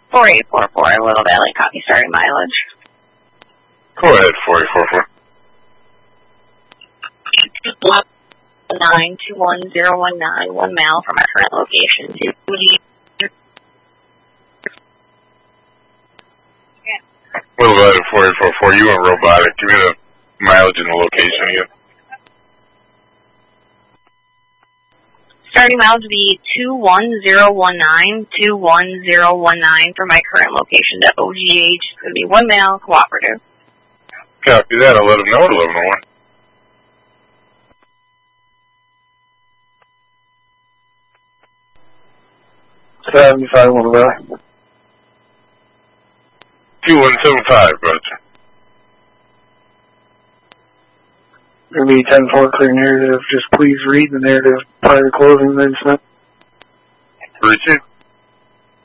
4844, Little Valley, copy starting mileage. Go ahead, 4844. 21019, 1 mile from our current location to Little Valley 4844, you went robotic. Give me the mileage and the location again. starting mileage will be 21019, 21019 for my current location to OGH. It's going to be 1 mile, cooperative. Copy that. I'll let them know at 1101. $75, Little Valley. 2175, brother. Going to be 10-4 clear narrative. Just please read the narrative prior to closing, then submit. Receive.